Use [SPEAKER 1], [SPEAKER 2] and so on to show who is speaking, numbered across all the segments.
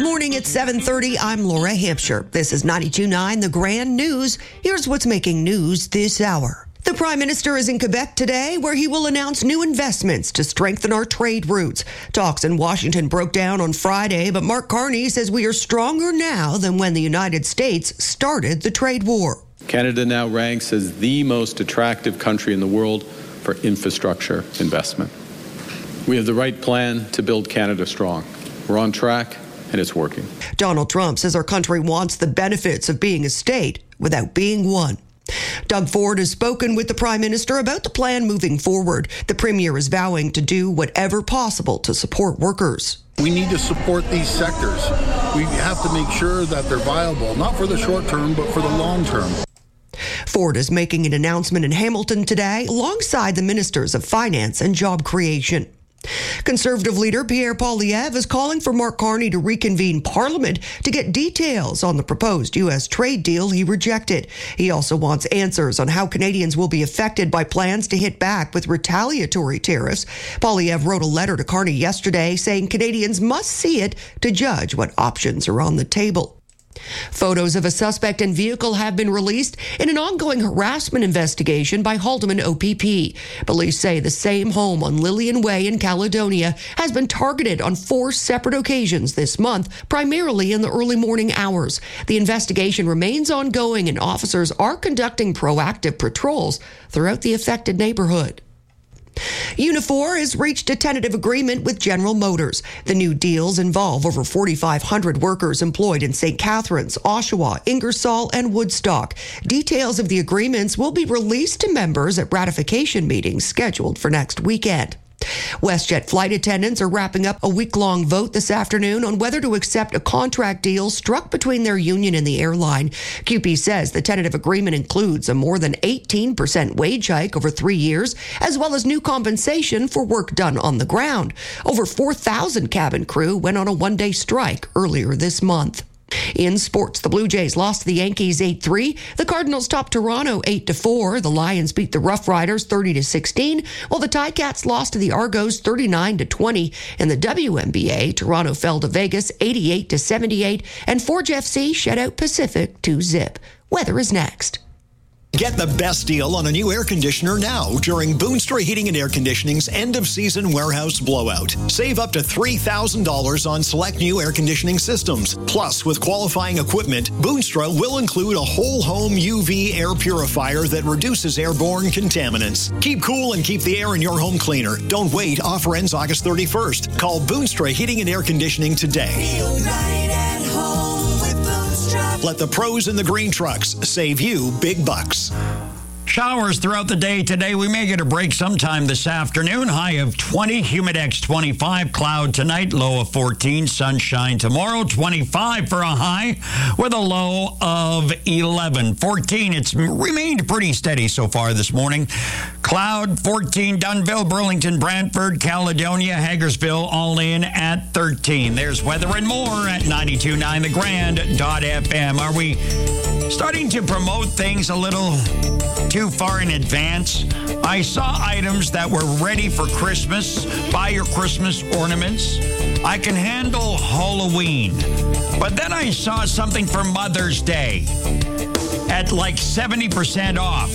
[SPEAKER 1] morning at 7:30. I'm Laura Hampshire. This is 92.9 The Grand News. Here's what's making news this hour. The Prime Minister is in Quebec today, where he will announce new investments to strengthen our trade routes. Talks in Washington broke down on Friday, but Mark Carney says we are stronger now than when the United States started the trade war.
[SPEAKER 2] Canada now ranks as the most attractive country in the world for infrastructure investment. We have the right plan to build Canada strong. We're on track, and it's working. Donald Trump says our country wants the benefits of being a state without being one. Doug Ford has spoken with the Prime Minister about the plan moving forward. The Premier is vowing to do whatever possible to support workers.
[SPEAKER 3] We need to support these sectors. We have to make sure that they're viable, not for the short term, but for the long term.
[SPEAKER 1] Ford is making an announcement in Hamilton today alongside the Ministers of Finance and Job Creation. Conservative leader Pierre Poilievre is calling for Mark Carney to reconvene Parliament to get details on the proposed U.S. trade deal he rejected. He also wants answers on how Canadians will be affected by plans to hit back with retaliatory tariffs. Poilievre wrote a letter to Carney yesterday saying Canadians must see it to judge what options are on the table. Photos of a suspect and vehicle have been released in an ongoing harassment investigation by Haldimand OPP. Police say the same home on Lillian Way in Caledonia has been targeted on 4 separate occasions this month, primarily in the early morning hours. The investigation remains ongoing and officers are conducting proactive patrols throughout the affected neighborhood. Unifor has reached a tentative agreement with General Motors. The new deals involve over 4,500 workers employed in St. Catharines, Oshawa, Ingersoll, and Woodstock. Details of the agreements will be released to members at ratification meetings scheduled for next weekend. WestJet flight attendants are wrapping up a week-long vote this afternoon on whether to accept a contract deal struck between their union and the airline. QP says the tentative agreement includes a more than 18% wage hike over 3 years, as well as new compensation for work done on the ground. Over 4,000 cabin crew went on a one-day strike earlier this month. In sports, the Blue Jays lost to the Yankees 8-3. The Cardinals topped Toronto 8-4. The Lions beat the Rough Riders 30-16, while the Ticats lost to the Argos 39-20. In the WNBA, Toronto fell to Vegas 88-78, and Forge FC shut out Pacific 2-0. Weather is next.
[SPEAKER 4] Get the best deal on a new air conditioner now during Boonstra Heating and Air Conditioning's end-of-season warehouse blowout. Save up to $3,000 on select new air conditioning systems. Plus, with qualifying equipment, Boonstra will include a whole-home UV air purifier that reduces airborne contaminants. Keep cool and keep the air in your home cleaner. Don't wait. Offer ends August 31st. Call Boonstra Heating and Air Conditioning today.
[SPEAKER 5] Feel right at home with Boonstra.
[SPEAKER 4] Let the pros in the green trucks save you big bucks.
[SPEAKER 6] Showers throughout the day today. We may get a break sometime this afternoon. High of 20, humidex 25, cloud tonight, low of 14, sunshine tomorrow, 25 for a high with a low of 11. 14, it's remained pretty steady so far this morning. Cloud 14, Dunnville, Burlington, Brantford, Caledonia, Hagersville, all in at 13. There's weather and more at 92.9thegrand.fm. Are we starting to promote things a little too far in advance? I saw items that were ready for Christmas. Buy your Christmas ornaments. I can handle Halloween. But then I saw something for Mother's Day at like 70% off.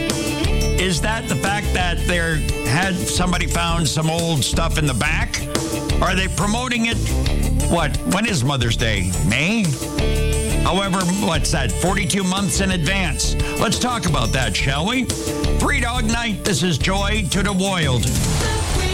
[SPEAKER 6] Is that the fact that somebody found some old stuff in the back? Are they promoting it? When is Mother's Day? May? However, what's that? 42 months in advance. Let's talk about that, shall we? Three Dog Night. This is Joy to the Wild.